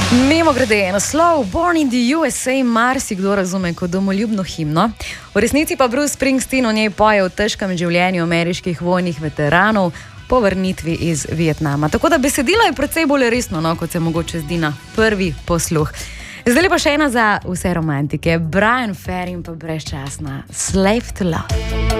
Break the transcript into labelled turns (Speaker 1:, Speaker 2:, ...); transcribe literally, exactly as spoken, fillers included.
Speaker 1: Mimo grede, naslov Born in the U S A marsikdo razume kot domoljubno himno. V resnici pa Bruce Springsteen v njej poje o težkem življenju ameriških vojnih veteranov po vrnitvi iz Vietnama. Tako da besedilo je precej bolj resno, no, kot se mogoče zdi na prvi posluh. Zdaj pa še ena za vse romantike. Brian Ferry in pa brezčasna Slave to Love.